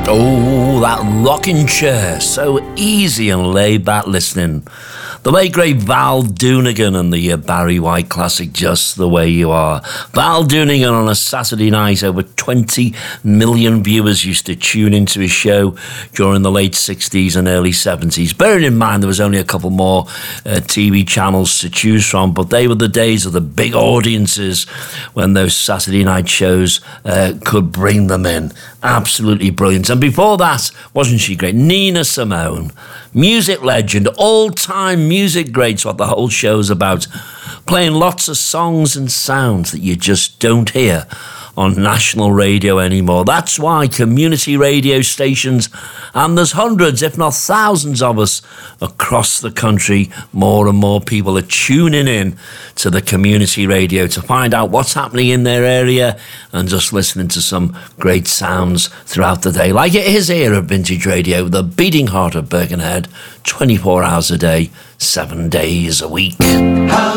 Oh, that rocking chair, so easy and laid back listening. The late great Val Doonigan and the Barry White classic Just the Way You Are. Val Doonigan on a Saturday night, over 20 million viewers used to tune into his show during the late 60s and early 70s. Bearing in mind there was only a couple more TV channels to choose from, but they were the days of the big audiences when those Saturday night shows could bring them in. Absolutely brilliant. And before that, wasn't she great? Nina Simone, music legend, all-time music greats, what the whole show's about. Playing lots of songs and sounds that you just don't hear on national radio anymore. That's why community radio stations, and there's hundreds, if not thousands of us across the country, more and more people are tuning in to the community radio to find out what's happening in their area and just listening to some great sounds throughout the day. Like it is here at Vintage Radio, the beating heart of Birkenhead, 24 hours a day, 7 days a week.